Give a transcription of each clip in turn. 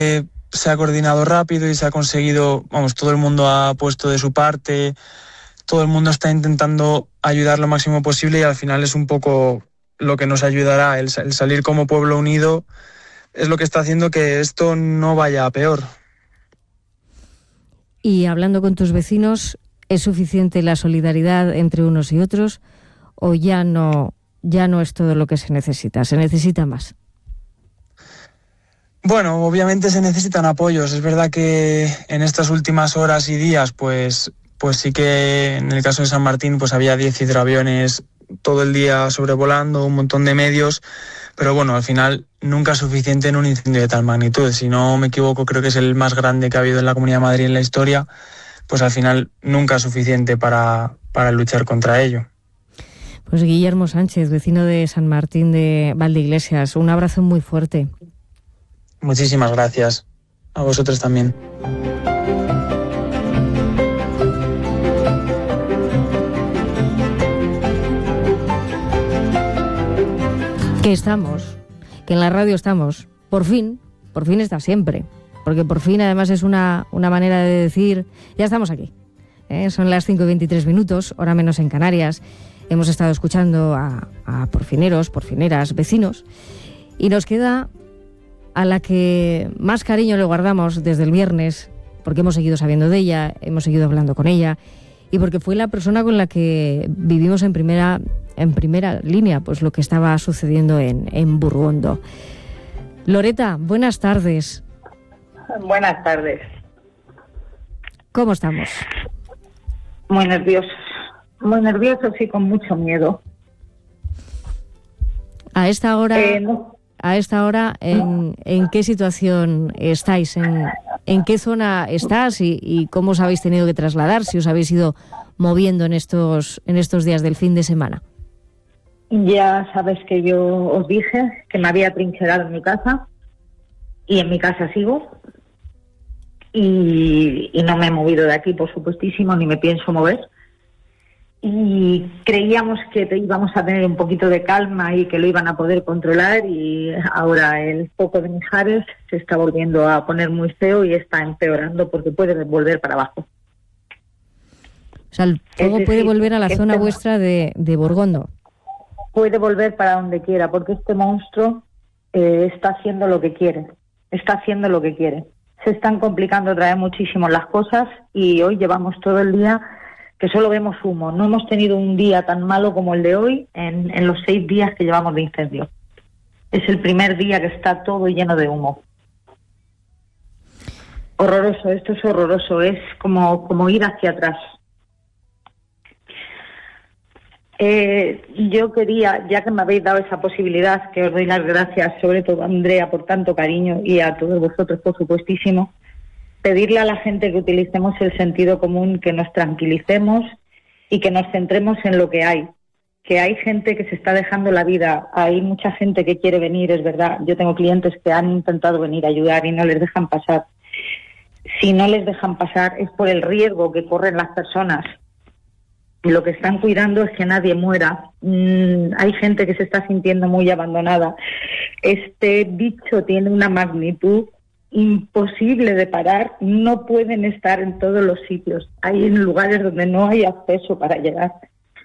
se ha coordinado rápido y se ha conseguido, todo el mundo ha puesto de su parte, todo el mundo está intentando ayudar lo máximo posible y al final es un poco lo que nos ayudará, el salir como pueblo unido es lo que está haciendo que esto no vaya a peor. Y hablando con tus vecinos, ¿es suficiente la solidaridad entre unos y otros o ya no es todo lo que se necesita más? Bueno, obviamente se necesitan apoyos. Es verdad que en estas últimas horas y días, pues sí que en el caso de San Martín, pues había 10 hidroaviones todo el día sobrevolando, un montón de medios, pero bueno, al final nunca es suficiente en un incendio de tal magnitud. Si no me equivoco, creo que es el más grande que ha habido en la Comunidad de Madrid en la historia, pues al final nunca es suficiente para luchar contra ello. Pues Guillermo Sánchez, vecino de San Martín de Valdeiglesias, un abrazo muy fuerte. Muchísimas gracias. A vosotros también. Que estamos, que en la radio estamos, por fin está siempre, porque por fin además es una manera de decir, ya estamos aquí. Son las 5:23, hora menos en Canarias. Hemos estado escuchando a porfineros, porfineras, vecinos, y nos queda a la que más cariño le guardamos desde el viernes, porque hemos seguido sabiendo de ella, hemos seguido hablando con ella, y porque fue la persona con la que vivimos en primera línea pues lo que estaba sucediendo en Burgondo. Loreta, buenas tardes. Buenas tardes. ¿Cómo estamos? Muy nerviosos y con mucho miedo. A esta hora, no. ¿en qué situación estáis? ¿En qué zona estás y cómo os habéis tenido que trasladar? Si os habéis ido moviendo en estos días del fin de semana. Ya sabes que yo os dije que me había trincherado en mi casa y en mi casa sigo y no me he movido de aquí, por supuestísimo, ni me pienso mover. Y creíamos que íbamos a tener un poquito de calma y que lo iban a poder controlar, y ahora el foco de Mijares se está volviendo a poner muy feo y está empeorando porque puede volver para abajo. O sea, el fuego puede volver a la zona vuestra de Burgondo. Puede volver para donde quiera, porque este monstruo está haciendo lo que quiere. Se están complicando otra vez muchísimo las cosas y hoy llevamos todo el día que solo vemos humo. No hemos tenido un día tan malo como el de hoy en los 6 días que llevamos de incendio. Es el primer día que está todo lleno de humo. Horroroso, esto es horroroso, es como ir hacia atrás. Yo quería, ya que me habéis dado esa posibilidad, que os doy las gracias, sobre todo a Andrea por tanto cariño y a todos vosotros por supuestísimo, pedirle a la gente que utilicemos el sentido común, que nos tranquilicemos y que nos centremos en lo que hay. Que hay gente que se está dejando la vida, hay mucha gente que quiere venir, es verdad. Yo tengo clientes que han intentado venir a ayudar y no les dejan pasar. Si no les dejan pasar es por el riesgo que corren las personas. Lo que están cuidando es que nadie muera. Hay gente que se está sintiendo muy abandonada. Este bicho tiene una magnitud imposible de parar, no pueden estar en todos los sitios. Hay lugares donde no hay acceso para llegar.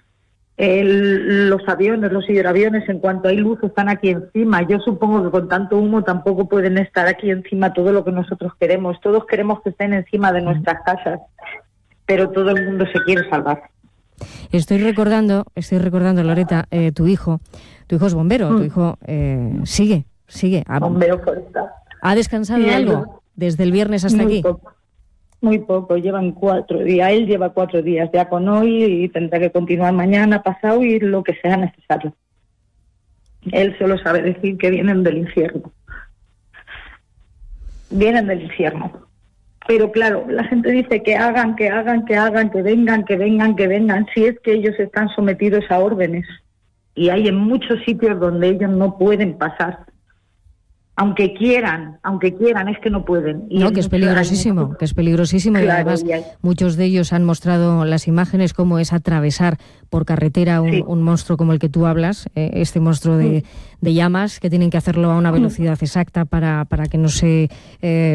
Los aviones, los hidroaviones, en cuanto hay luz, están aquí encima. Yo supongo que con tanto humo tampoco pueden estar aquí encima todo lo que nosotros queremos. Todos queremos que estén encima de nuestras casas, pero todo el mundo se quiere salvar. Estoy recordando, Loreta, tu hijo es bombero, tu hijo sigue. Bombero forestal. ¿Ha descansado algo desde el viernes hasta aquí? Muy poco, llevan 4 días. Él lleva 4 días ya con hoy y tendrá que continuar mañana, pasado y lo que sea necesario. Él solo sabe decir que vienen del infierno. Pero claro, la gente dice que hagan, que vengan, si es que ellos están sometidos a órdenes. Y hay en muchos sitios donde ellos no pueden pasar. Aunque quieran, es que no pueden. Y no, que es peligrosísimo, claro, y además muchos de ellos han mostrado las imágenes cómo es atravesar por carretera un monstruo como el que tú hablas, este monstruo de llamas, que tienen que hacerlo a una velocidad exacta para que no se